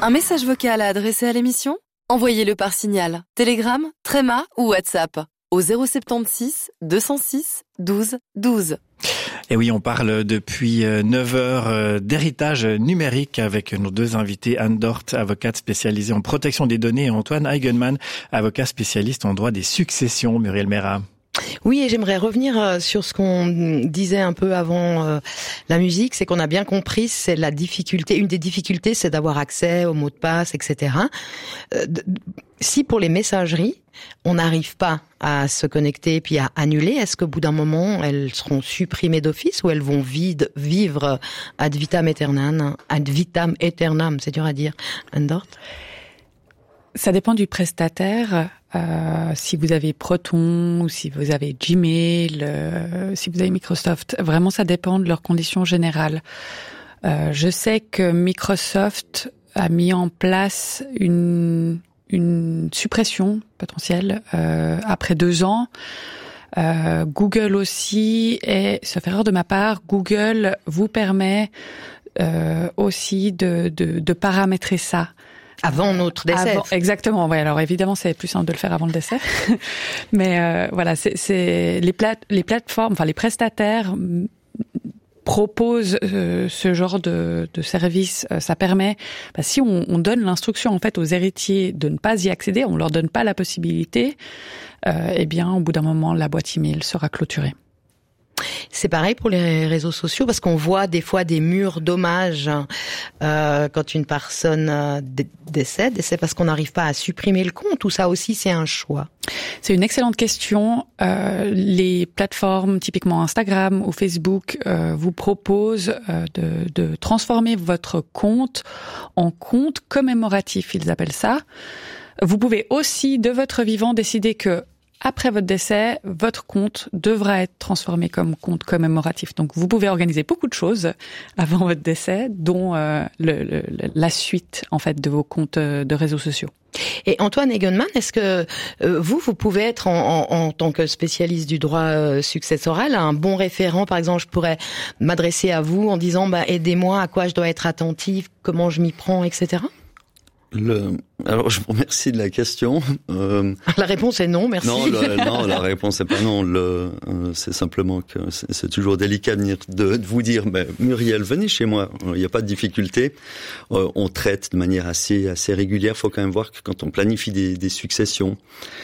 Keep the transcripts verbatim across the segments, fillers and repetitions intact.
Un message vocal à adresser à l'émission ? Envoyez-le par Signal, Telegram, Threema ou WhatsApp au zéro soixante-seize deux cent six douze douze. Et oui, on parle depuis neuf heures d'héritage numérique avec nos deux invités, Anne Dort, avocate spécialisée en protection des données, et Antoine Eigenmann, avocat spécialiste en droit des successions. Muriel Mérat. Oui, et j'aimerais revenir sur ce qu'on disait un peu avant euh, la musique, c'est qu'on a bien compris, c'est la difficulté, une des difficultés, c'est d'avoir accès aux mots de passe, et cetera. Euh, si pour les messageries, on n'arrive pas à se connecter puis à annuler, est-ce qu'au bout d'un moment, elles seront supprimées d'office ou elles vont vide, vivre ad vitam aeternam, ad vitam aeternam, c'est dur à dire, Anne Dort? Ça dépend du prestataire. Euh, si vous avez Proton ou si vous avez Gmail, euh, si vous avez Microsoft, vraiment ça dépend de leurs conditions générales. Euh, je sais que Microsoft a mis en place une, une suppression potentielle euh, après deux ans. Euh, Google aussi, et sauf erreur de ma part, Google vous permet euh, aussi de, de, de paramétrer ça. Avant notre décès. Avant, exactement. Oui. Alors évidemment, c'est plus simple de le faire avant le décès, mais euh, voilà, c'est, c'est les plate, les plateformes, enfin les prestataires m- proposent euh, ce genre de, de service. Euh, ça permet, bah, si on, on donne l'instruction en fait aux héritiers de ne pas y accéder, on leur donne pas la possibilité. Euh, eh bien, au bout d'un moment, la boîte email sera clôturée. C'est pareil pour les réseaux sociaux parce qu'on voit des fois des murs d'hommage euh, quand une personne euh, d- décède, et c'est parce qu'on n'arrive pas à supprimer le compte, ou ça aussi c'est un choix? C'est une excellente question. Euh, les plateformes, typiquement Instagram ou Facebook, euh, vous proposent euh, de, de transformer votre compte en compte commémoratif, ils appellent ça. Vous pouvez aussi, de votre vivant, décider que après votre décès, votre compte devra être transformé comme compte commémoratif. Donc, vous pouvez organiser beaucoup de choses avant votre décès, dont euh, le, le, la suite en fait de vos comptes de réseaux sociaux. Et Antoine Eigenmann, est-ce que euh, vous, vous pouvez être en, en, en tant que spécialiste du droit euh, successoral un bon référent? Par exemple, je pourrais m'adresser à vous en disant bah, aidez-moi, à quoi je dois être attentive, comment je m'y prends, et cetera. Le... Alors, je vous remercie de la question. Euh... La réponse est non, merci. Non, le... non, la réponse est pas non. Le... Euh, c'est simplement que c'est, c'est toujours délicat de, de, de vous dire, ben, Muriel, venez chez moi. Il n'y a pas de difficulté. Euh, on traite de manière assez, assez régulière. Il faut quand même voir que quand on planifie des, des successions,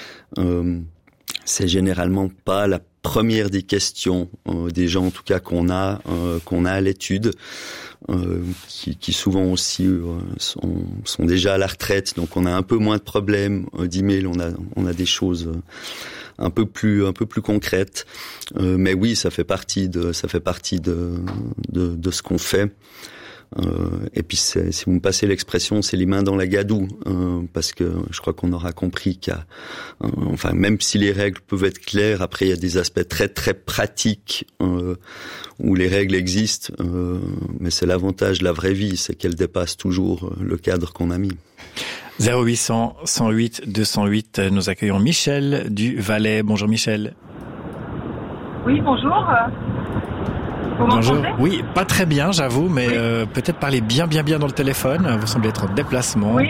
euh, c'est généralement pas la première des questions euh, des gens, en tout cas qu'on a, euh, qu'on a à l'étude. Euh, qui, qui souvent aussi euh, sont, sont déjà à la retraite, donc on a un peu moins de problèmes euh, d'email, on a on a des choses euh, un peu plus un peu plus concrètes, euh, mais oui, ça fait partie de ça fait partie de de, de ce qu'on fait. Euh, et puis c'est, si vous me passez l'expression, c'est les mains dans la gadoue, euh, parce que je crois qu'on aura compris qu'il y a, euh, enfin même si les règles peuvent être claires, après il y a des aspects très très pratiques euh, où les règles existent, euh, mais c'est l'avantage de la vraie vie, c'est qu'elle dépasse toujours le cadre qu'on a mis. zéro huit cent cent huit deux cent huit, nous accueillons Michel du Valais. Bonjour Michel. Oui, bonjour. Vous Bonjour. m'entendez ? Oui, pas très bien, j'avoue, mais oui. euh, peut-être parler bien, bien, bien dans le téléphone. Vous semblez être en déplacement. Oui.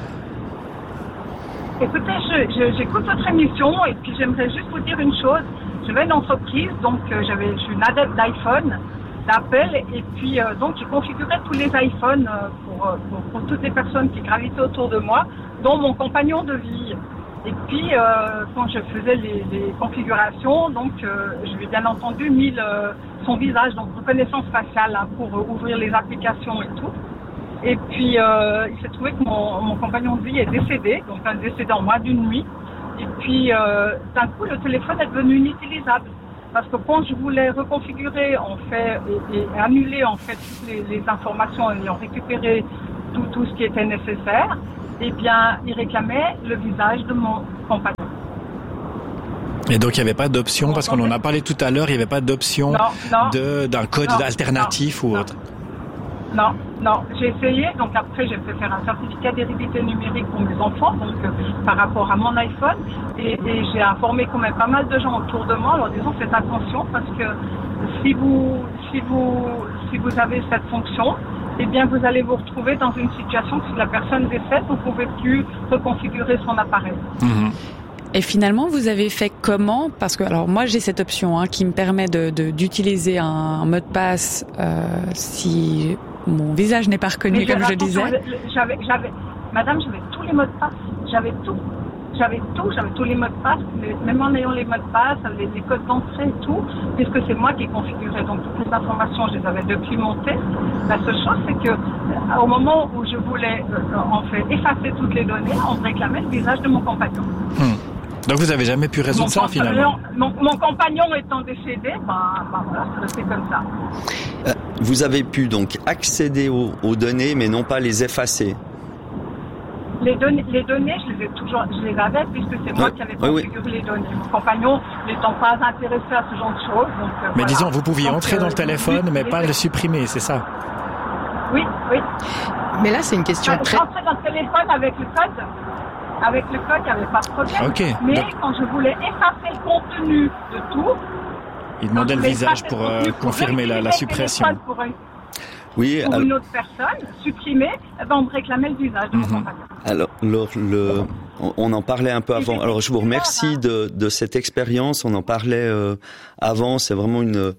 Écoutez, je, je, j'écoute votre émission et puis j'aimerais juste vous dire une chose. Je vais une entreprise, donc euh, j'avais, je suis une adepte d'iPhone, d'Apple, et puis euh, donc j'ai configuré tous les iPhones euh, pour, pour, pour toutes les personnes qui gravitaient autour de moi, dont mon compagnon de vie. Et puis, euh, quand je faisais les, les configurations, donc euh, je lui ai bien entendu mis le, son visage, donc reconnaissance faciale, hein, pour euh, ouvrir les applications et tout. Et puis, euh, il s'est trouvé que mon, mon compagnon de vie est décédé, donc un décédé en moins d'une nuit. Et puis, euh, d'un coup, le téléphone est devenu inutilisable. Parce que quand je voulais reconfigurer, en fait, et, et annuler en fait toutes les, les informations ayant récupéré tout, tout ce qui était nécessaire, eh bien, il réclamait le visage de mon compagnon. Et donc, il n'y avait pas d'option, parce qu'on en a parlé tout à l'heure, il n'y avait pas d'option non, non, de, d'un code non, alternatif non, ou non. autre. Non, non, j'ai essayé, donc après j'ai fait faire un certificat d'hérédité numérique pour mes enfants, donc euh, par rapport à mon iPhone, et, et j'ai informé quand même pas mal de gens autour de moi en leur disant faites attention parce que si vous, si vous, si vous avez cette fonction, eh bien, vous allez vous retrouver dans une situation que si la personne décède, vous ne pouvez plus reconfigurer son appareil. Mmh. Et finalement, vous avez fait comment? Parce que, alors moi, j'ai cette option hein, qui me permet de, de, d'utiliser un, un mot de passe euh, si mon visage n'est pas reconnu, Mais comme je disais. J'avais, j'avais, madame, j'avais tous les mots de passe. J'avais tout. J'avais tout. J'avais tous les mots de passe, même en ayant les mots de passe, les, les codes d'entrée et tout, puisque c'est moi qui configurais. Donc toutes les informations, je les avais documentées. La seule chose, c'est que au moment où je voulais euh, en fait effacer toutes les données, on réclamait le visage de mon compagnon. Hum. Donc vous n'avez jamais pu résoudre mon ça finalement? Mon, mon compagnon étant décédé, bah, bah voilà, c'est comme ça. Euh, vous avez pu donc accéder aux, aux données, mais non pas les effacer. Les données, les données, je les ai toujours, je les avais puisque c'est moi oui, qui avais oui, configuré oui. les données. Mon compagnon n'étant pas intéressé à ce genre de choses. Donc, euh, Mais voilà. disons, vous pouviez donc, entrer euh, dans le téléphone, mais les, pas le supprimer, c'est ça? Oui, oui. Mais là, c'est une question Je très... rentrais dans le téléphone avec le code. Avec le code, il n'y avait pas de problème. Okay. Mais Donc... quand je voulais effacer le contenu de tout... Il demandait le visage pour euh, confirmer la, la suppression. Pour, une, oui, pour alors... une autre personne, supprimer, eh ben on me réclamait le visage de mon Mm-hmm. compagnon. Alors, alors le, on en parlait un peu avant. Alors, je vous remercie de, de cette expérience. On en parlait euh, avant. C'est vraiment une,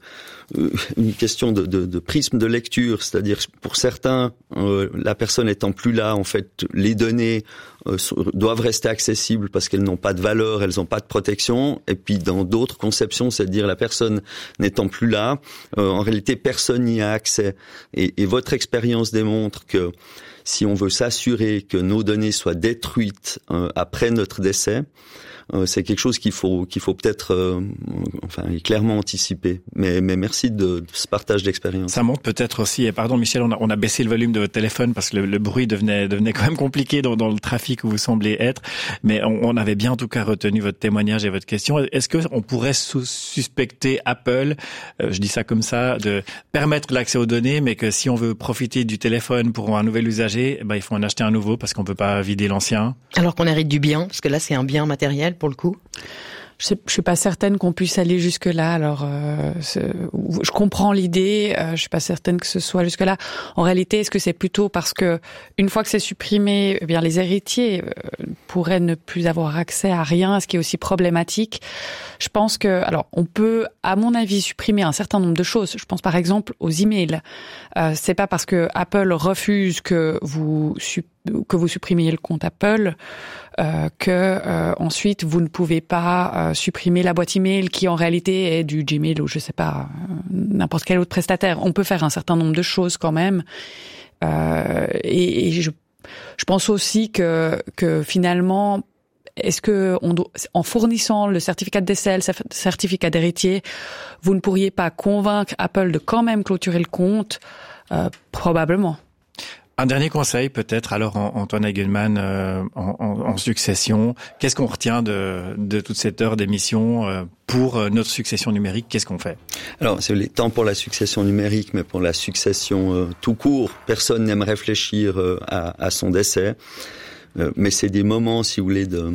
une question de, de, de prisme de lecture. C'est-à-dire, pour certains, euh, la personne étant plus là, en fait, les données euh, doivent rester accessibles parce qu'elles n'ont pas de valeur, elles n'ont pas de protection. Et puis, dans d'autres conceptions, c'est-à-dire la personne n'étant plus là, euh, en réalité, personne n'y a accès. Et, et votre expérience démontre que si on veut s'assurer que nos données soient détruites euh, après notre décès, euh, c'est quelque chose qu'il faut qu'il faut peut-être euh, enfin clairement anticiper. Mais mais merci de, de ce partage d'expérience. Ça montre peut-être aussi, et pardon Michel, on a, on a baissé le volume de votre téléphone parce que le, le bruit devenait devenait quand même compliqué dans, dans le trafic où vous semblez être. Mais on, on avait bien en tout cas retenu votre témoignage et votre question. Est-ce que on pourrait sous- suspecter Apple, euh, je dis ça comme ça, de permettre l'accès aux données, mais que si on veut profiter du téléphone pour un nouvel usager, ben il faut en acheter un nouveau parce qu'on peut pas vider l'ancien. Alors qu'on hérite du bien, parce que là c'est un bien matériel pour le coup. Je sais, je suis pas certaine qu'on puisse aller jusque là. Alors, euh, je comprends l'idée. Euh, je suis pas certaine que ce soit jusque là. En réalité, est-ce que c'est plutôt parce que une fois que c'est supprimé, eh bien les héritiers euh, pourraient ne plus avoir accès à rien, ce qui est aussi problématique. Je pense que, alors, on peut, à mon avis, supprimer un certain nombre de choses. Je pense par exemple aux emails. Euh, c'est pas parce que Apple refuse que vous que vous supprimiez le compte Apple euh, que euh, ensuite vous ne pouvez pas euh, supprimer la boîte email qui en réalité est du Gmail ou je sais pas euh, n'importe quel autre prestataire. On peut faire un certain nombre de choses quand même. Euh, et, et je, je pense aussi que que finalement est-ce que on doit, en fournissant le certificat de décès, le certificat d'héritier, vous ne pourriez pas convaincre Apple de quand même clôturer le compte? euh, Probablement. Un dernier conseil peut-être alors Antoine Eigenmann euh, en, en, en succession. Qu'est-ce qu'on retient de, de toute cette heure d'émission euh, pour euh, notre succession numérique? Qu'est-ce qu'on fait? Alors, c'est le temps pour la succession numérique, mais pour la succession euh, tout court, personne n'aime réfléchir euh, à, à son décès. Euh, mais c'est des moments, si vous voulez, de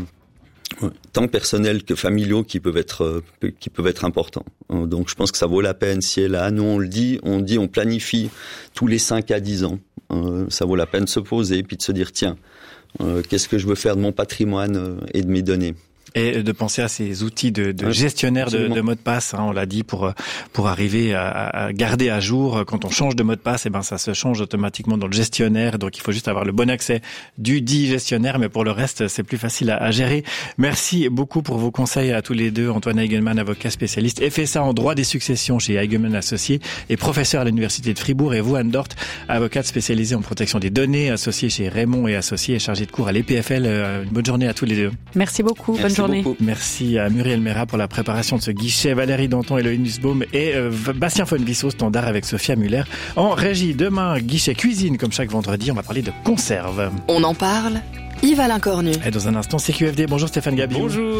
tant personnels que familiaux qui peuvent être euh, qui peuvent être importants. Euh, donc, je pense que ça vaut la peine. Si elle a, nous on le dit, on dit, on planifie tous les cinq à dix ans. Euh, ça vaut la peine de se poser puis de se dire tiens, euh, qu'est-ce que je veux faire de mon patrimoine euh, et de mes données. Et de penser à ces outils de, de oui, gestionnaire de, de mot de passe, hein, on l'a dit, pour pour arriver à, à garder à jour. Quand on change de mot de passe, et ben ça se change automatiquement dans le gestionnaire. Donc il faut juste avoir le bon accès du dit gestionnaire, mais pour le reste, c'est plus facile à, à gérer. Merci beaucoup pour vos conseils à tous les deux. Antoine Eigenmann, avocat spécialiste, F S A en droit des successions chez Eigenmann Associés et professeur à l'université de Fribourg. Et vous, Anne Dort, avocate spécialisée en protection des données, associée chez Raymond et Associés et chargée de cours à l'E P F L. Une bonne journée à tous les deux. Merci beaucoup. Merci bonne journée. Beaucoup. Merci à Muriel Mera pour la préparation de ce guichet, Valérie Danton, Héloïne Nussbaum et euh, Bastien Fonvisso, standard avec Sophia Muller. En régie, demain, guichet cuisine, comme chaque vendredi, on va parler de conserve. On en parle, Yves Alain Cornu. Et dans un instant, C Q F D. Bonjour Stéphane Gabiou. Bonjour.